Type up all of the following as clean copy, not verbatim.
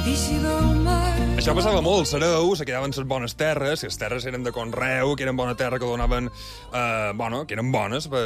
Això passava molt, Sereu, se quedaven les bones terres, si les terres eren de conreu, que eren bona terra, que donaven, que eren bones per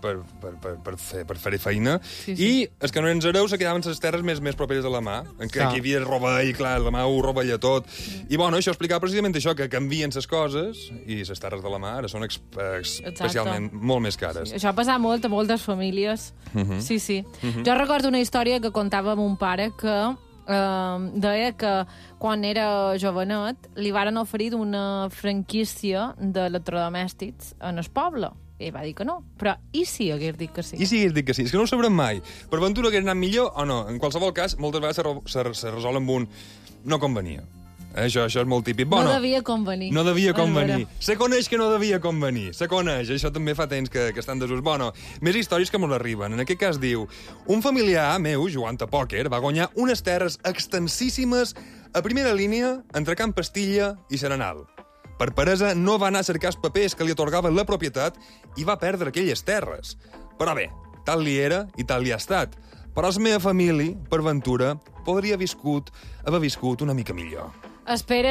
fer feina, i els que no eren Sereu se quedaven les terres més properes a la mà, en què aquí hi havia rovell, clar, la mà ho rovella tot, i això explicava precisament això, que canvien les coses, i les terres de la mà ara són especialment molt més cares. Això ha passat molt a moltes famílies. Sí. Jo recordo una història que contava mon pare que deia que quan era jovenet li varen oferir una franquícia d'electrodomèstics en el poble. I va dir que no. Però i si hagués dit que sí? I si hagués dit que sí? És que no ho sabrem mai. Per ventura hagués anat millor o no. En qualsevol cas, moltes vegades se resol amb un no convenia. Això és molt típic. No devia convenir. No devia convenir. Se coneix que no devia convenir. Se coneix. Això també fa temps que estan desús. Més històries que mos arriben. En aquest cas diu: un familiar meu, jugant a pòquer, va guanyar unes terres extensíssimes a primera línia entre Can Pastilla i Serenal. Per peresa no va anar a cercar els papers que li atorgaven la propietat i va perdre aquelles terres. Però bé, tal li era i tal li ha estat. Però la meva família, per ventura, podria haver viscut una mica millor. Espera,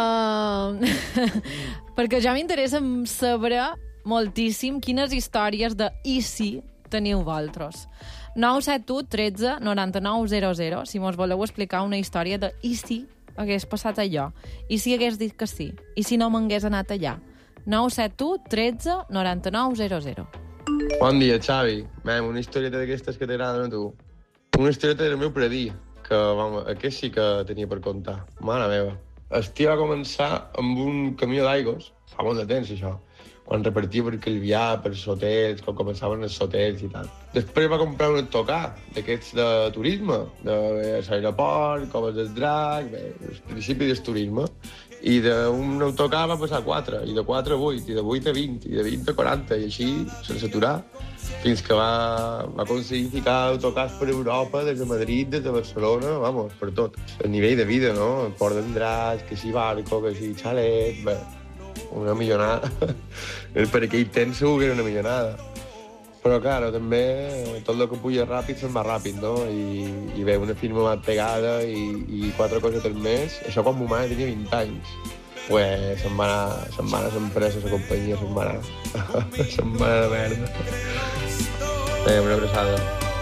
perquè ja m'interessa saber moltíssim quines històries de i si teniu vosaltres. 971 13 99 00, si mos voleu explicar una història de i si hagués passat allò, i si hagués dit que sí, i si no m'hagués anat allà. 971 13 99 00. Bon dia, Xavi. Una historieta d'aquestes que t'agraden a tu. Una historieta del meu predí, que aquest sí que tenia per contar. Mare meva. El tio va començar amb un camió d'aigües, fa molt de temps, això, quan repartia per Calvià, per els hotels, quan començaven els hotels i tal. Després va comprar un autocar d'aquests de turisme, de l'aeroport, Coves del Drac, el principi del turisme, i d'un autocar va passar a 4, i de 4 a 8, i de 8 a 20, i de 20 a 40, i així, sense aturar, fins que va aconseguir ficar autocars per Europa, des de Madrid, des de Barcelona, per tot. El nivell de vida, no? El Port d'en Drac, que si barco, que si xalet, una millonada. Per aquell temps segur que era una millonada. Però, clar, també tot el que puja ràpid se'n va ràpid, no? I bé, una firma mal pegada i 4 cosetes més. Això quan ma mare tenia 20 anys. Pues se'n va anar a l'empresa, a la companyia, se'n va anar de merda. Bé, una abraçada.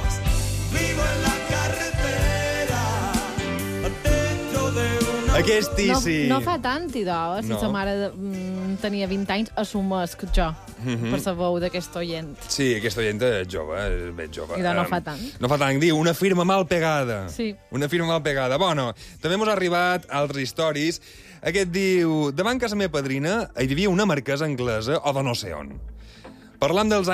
Aquest i sí. No fa tant, idò, si sa mare tenia 20 anys, assumesc jo, per la veu d'aquest oient. Sí, aquest oient és jove, és ben jove. Idò no fa tant. No fa tant, diu, una firma mal pegada. Sí. Una firma mal pegada. També m'ha arribat altres històries. Aquest diu, davant casa meva padrina hi havia una marquesa anglesa o de no sé on. Parlant dels